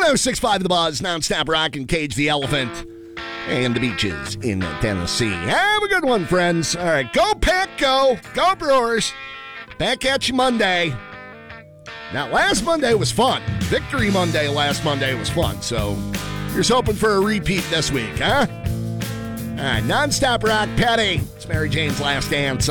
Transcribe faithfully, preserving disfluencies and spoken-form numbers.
one oh six point five The Buzz, Nonstop Rock and Cage the Elephant, and the Beaches in Tennessee. Have a good one, friends. All right, go Pack, go. Go Brewers. Back at you Monday. Now, last Monday was fun. Victory Monday last Monday was fun, so here's hoping for a repeat this week, huh? All right, Nonstop Rock, Petty. It's Mary Jane's Last Dance.